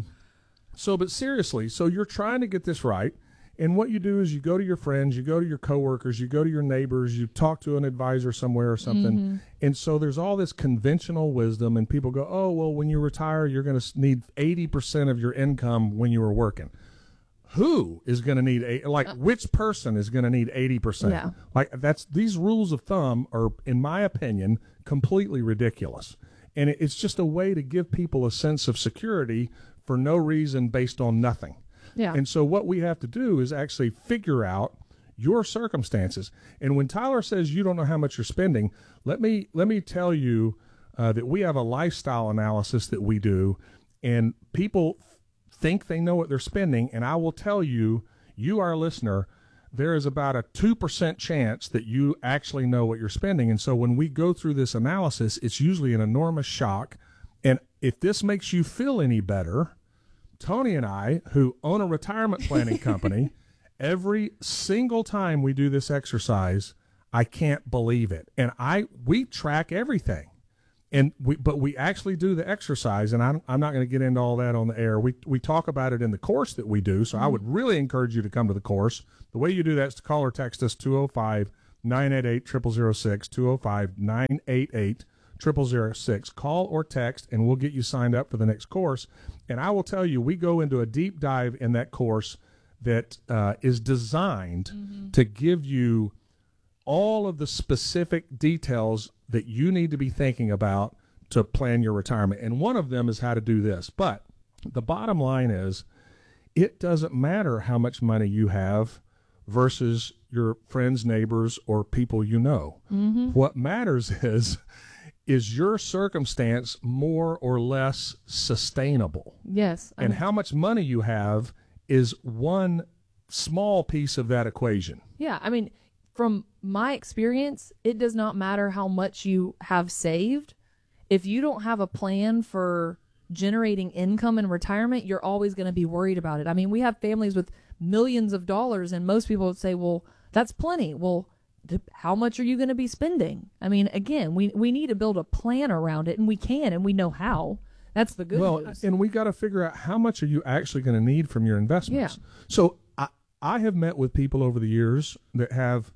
but seriously, so you're trying to get this right. And what you do is you go to your friends, you go to your coworkers, you go to your neighbors, you talk to an advisor somewhere or something. Mm-hmm. And so there's all this conventional wisdom, and people go, oh, well, when you retire, you're going to need 80% of your income when you were working. Who is going to need, which person is going to need 80%? Yeah. Like, these rules of thumb are, in my opinion, completely ridiculous. And it's just a way to give people a sense of security for no reason based on nothing. Yeah. And so what we have to do is actually figure out your circumstances. And when Tyler says you don't know how much you're spending, let me tell you that we have a lifestyle analysis that we do, and people think they know what they're spending, and I will tell you, our listener, there is about a 2% chance that you actually know what you're spending. And so when we go through this analysis, it's usually an enormous shock. And if this makes you feel any better, Tony and I, who own a retirement planning company, every single time we do this exercise, I can't believe it. And we track everything. But we actually do the exercise, and I'm not going to get into all that on the air. We talk about it in the course that we do, so I would really encourage you to come to the course. The way you do that is to call or text us 205-988-0006, 205-988-0006. Call or text, and we'll get you signed up for the next course. And I will tell you, we go into a deep dive in that course that is designed to give you all of the specific details that you need to be thinking about to plan your retirement. And one of them is how to do this. But the bottom line is, it doesn't matter how much money you have versus your friends, neighbors, or people you know. What matters is your circumstance more or less sustainable? Yes. And how much money you have is one small piece of that equation. Yeah, I mean, from my experience, it does not matter how much you have saved. If you don't have a plan for generating income in retirement, you're always going to be worried about it. I mean, we have families with millions of dollars, and most people would say, well, that's plenty. Well, how much are you going to be spending? I mean, again, we need to build a plan around it, and we can, and we know how. That's the good news. And we got to figure out how much are you actually going to need from your investments. Yeah. So I have met with people over the years that have,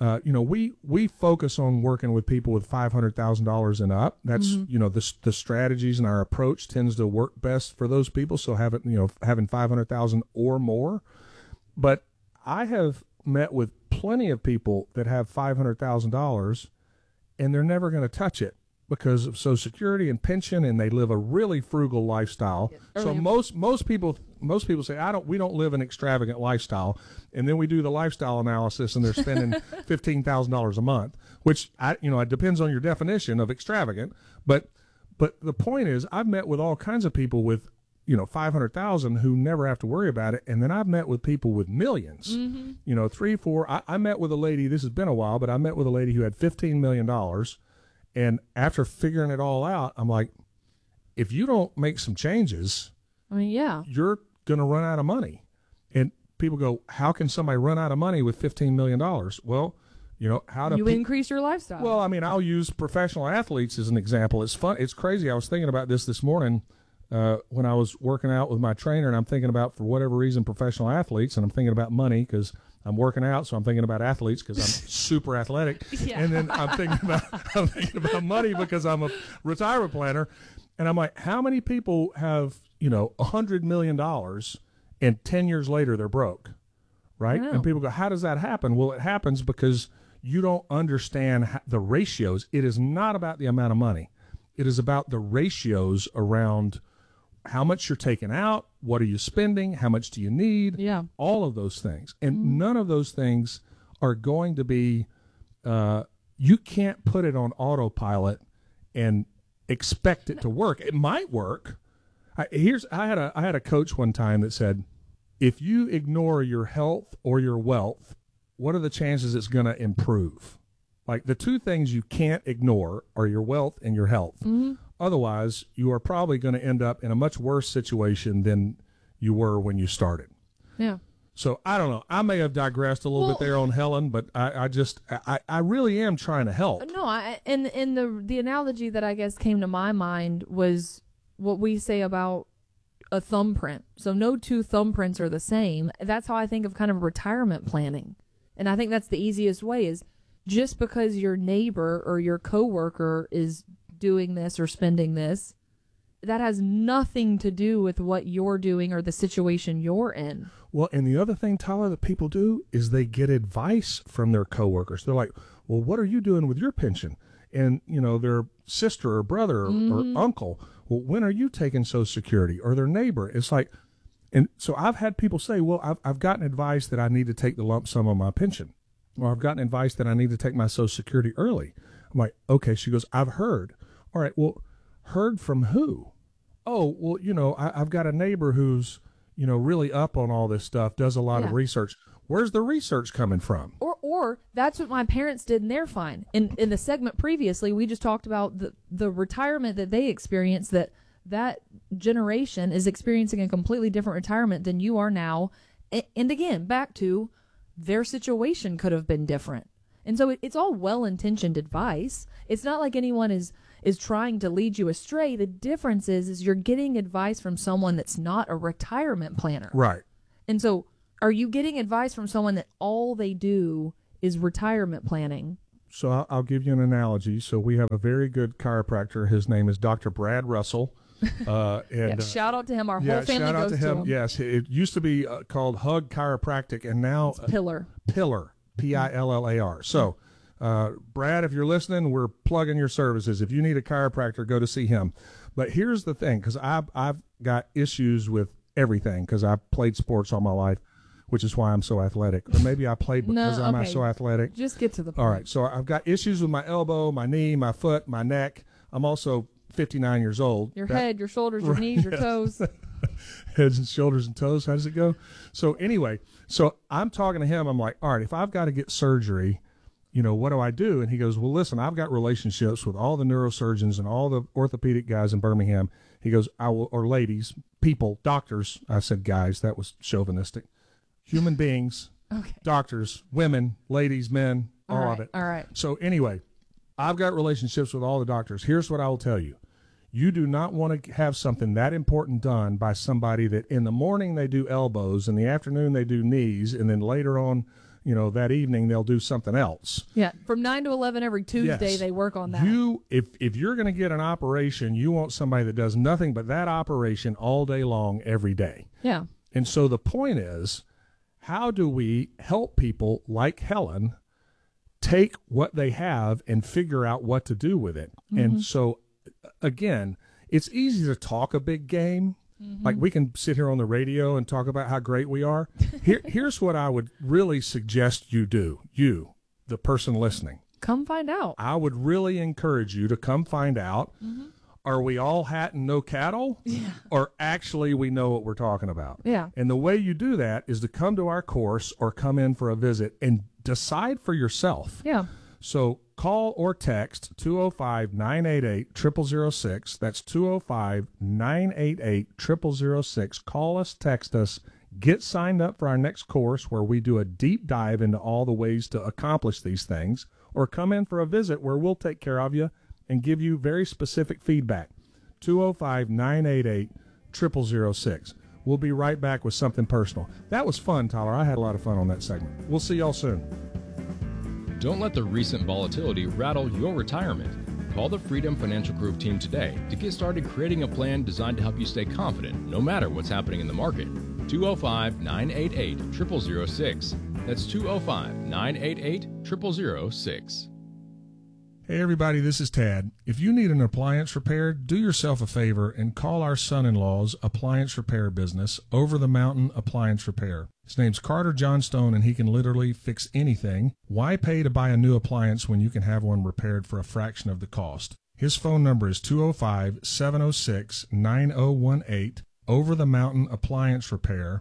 we focus on working with people with $500,000 and up. That's, the strategies and our approach tends to work best for those people. So having 500,000 or more. But I have met with plenty of people that have $500,000 and they're never going to touch it because of Social Security and pension, and they live a really frugal lifestyle. So most people say we don't live an extravagant lifestyle, and then we do the lifestyle analysis and they're spending $15,000 a month, which it depends on your definition of extravagant. But the point is, I've met with all kinds of people with 500,000 who never have to worry about it, and then I've met with people with millions. 3, 4. I met with a lady. This has been a while, but I met with a lady who had $15 million. And after figuring it all out, I'm like, if you don't make some changes, you're going to run out of money. And people go, how can somebody run out of money with $15 million? Well, how to increase your lifestyle. Well, I mean, I'll use professional athletes as an example. It's fun. It's crazy. I was thinking about this morning when I was working out with my trainer, and I'm thinking about, for whatever reason, professional athletes, and I'm thinking about money because I'm working out, so I'm thinking about athletes because I'm super athletic. Yeah. And then I'm thinking about money because I'm a retirement planner. And I'm like, how many people have, $100 million and 10 years later they're broke, right? And people go, how does that happen? Well, it happens because you don't understand the ratios. It is not about the amount of money. It is about the ratios around how much you're taking out, what are you spending, how much do you need, all of those things. And none of those things are going to be, you can't put it on autopilot and expect it to work. It might work. I had a coach one time that said, if you ignore your health or your wealth, what are the chances it's going to improve? Like, the two things you can't ignore are your wealth and your health. Otherwise, you are probably going to end up in a much worse situation than you were when you started. Yeah. So I don't know. I may have digressed a little bit there on Helen, but I really am trying to help. No, and the analogy that I guess came to my mind was what we say about a thumbprint. So no two thumbprints are the same. That's how I think of kind of retirement planning. And I think that's the easiest way, is just because your neighbor or your coworker is doing this or spending this, that has nothing to do with what you're doing or the situation you're in. Well, and the other thing, Tyler, that people do is they get advice from their coworkers. They're like, well, what are you doing with your pension? And, their sister or brother or uncle, well, when are you taking Social Security? Or their neighbor. It's like, And so I've had people say, well, I've gotten advice that I need to take the lump sum of my pension, or I've gotten advice that I need to take my Social Security early. I'm like, okay. She goes, I've heard. All right, well, heard from who? Oh, well, I've got a neighbor who's, really up on all this stuff, does a lot of research. Where's the research coming from? Or that's what my parents did, and they're fine. In the segment previously, we just talked about the retirement that they experienced, that generation is experiencing a completely different retirement than you are now. And again, back to their situation could have been different. And so it's all well-intentioned advice. It's not like anyone is trying to lead you astray. The difference is you're getting advice from someone that's not a retirement planner. Right. And so are you getting advice from someone that all they do is retirement planning? So I'll give you an analogy. So we have a very good chiropractor. His name is Dr. Brad Russell. Shout out to him. Our whole family goes to him. Yes, it used to be called Hug Chiropractic, and now it's Pillar. Pillar, Pillar. So, Brad, if you're listening, we're plugging your services. If you need a chiropractor, go to see him. But here's the thing, because I've got issues with everything, because I played sports all my life, which is why I'm so athletic. Or maybe I played because I'm so athletic. Just get to the point. All right, so I've got issues with my elbow, my knee, my foot, my neck. I'm also 59 years old. Your head, your shoulders, your knees, your toes. Heads and shoulders and toes. How does it go? So anyway, I'm talking to him. I'm like, all right, if I've got to get surgery, what do I do? And he goes, well, listen, I've got relationships with all the neurosurgeons and all the orthopedic guys in Birmingham. He goes, or ladies, people, doctors. I said guys. That was chauvinistic. Human beings, doctors, women, ladies, men, all of it. All right. So anyway, I've got relationships with all the doctors. Here's what I will tell you. You do not want to have something that important done by somebody that in the morning they do elbows, in the afternoon they do knees, and then later on, that evening they'll do something else. Yeah, from 9 to 11 every Tuesday they work on that. If you're going to get an operation, you want somebody that does nothing but that operation all day long every day. Yeah. And so the point is, how do we help people like Helen take what they have and figure out what to do with it? Mm-hmm. And so, again, it's easy to talk a big game. Mm-hmm. Like we can sit here on the radio and talk about how great we are. Here's what I would really suggest you do. You, the person listening. Come find out. I would really encourage you to come find out. Mm-hmm. Are we all hat and no cattle? Yeah. Or actually we know what we're talking about? Yeah. And the way you do that is to come to our course or come in for a visit and decide for yourself. Yeah. So call or text 205-988-0006. That's 205-988-0006. Call us, text us, get signed up for our next course where we do a deep dive into all the ways to accomplish these things, or come in for a visit where we'll take care of you and give you very specific feedback. 205-988-0006. We'll be right back with something personal. That was fun, Tyler. I had a lot of fun on that segment. We'll see y'all soon. Don't let the recent volatility rattle your retirement. Call the Freedom Financial Group team today to get started creating a plan designed to help you stay confident no matter what's happening in the market. 205-988-0006. That's 205-988-0006. Hey everybody, this is Tad. If you need an appliance repaired, do yourself a favor and call our son-in-law's appliance repair business, Over the Mountain Appliance Repair. His name's Carter Johnstone, and he can literally fix anything. Why pay to buy a new appliance when you can have one repaired for a fraction of the cost? His phone number is 205-706-9018, Over the Mountain Appliance Repair,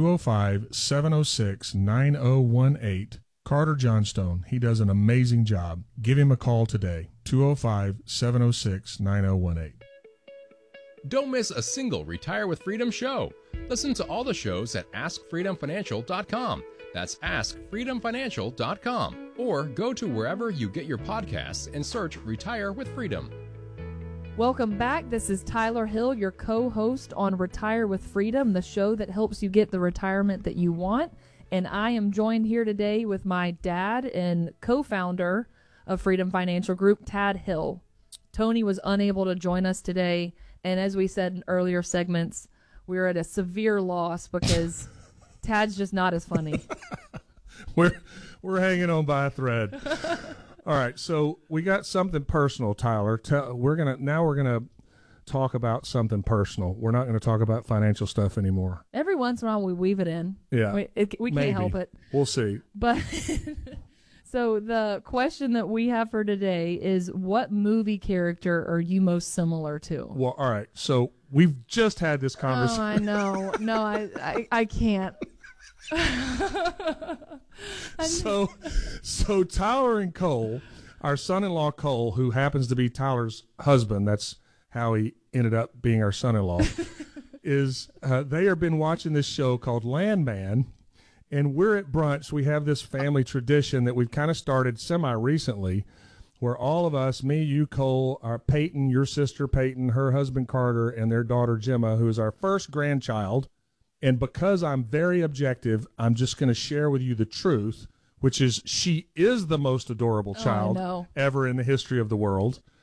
205-706-9018. Carter Johnstone. He does an amazing job. Give him a call today. 205-706-9018. Don't miss a single Retire with Freedom show. Listen to all the shows at AskFreedomFinancial.com. That's AskFreedomFinancial.com. Or go to wherever you get your podcasts and search Retire with Freedom. Welcome back. This is Tyler Hill, your co-host on Retire with Freedom, the show that helps you get the retirement that you want. And I am joined here today with my dad and co-founder of Freedom Financial Group, Tad Hill. Tony was unable to join us today, and as we said in earlier segments, we're at a severe loss because Tad's just not as funny. We're hanging on by a thread. All right, so we got something personal, Tyler. We're gonna talk about something personal. We're not going to talk about financial stuff anymore. Every once in a while we weave it in. Yeah. We can't help it. We'll see. But so the question that we have for today is, what movie character are you most similar to? Well, all right. So we've just had this conversation. Oh, I know. No, I can't. So Tyler and Cole, our son-in-law Cole, who happens to be Tyler's husband, that's how he ended up being our son-in-law, is they have been watching this show called Landman, and we're at brunch. We have this family tradition that we've kind of started semi-recently, where all of us, me, you, Cole, our Peyton, your sister Peyton, her husband Carter, and their daughter Gemma, who is our first grandchild. And because I'm very objective, I'm just going to share with you the truth, which is she is the most adorable child ever in the history of the world.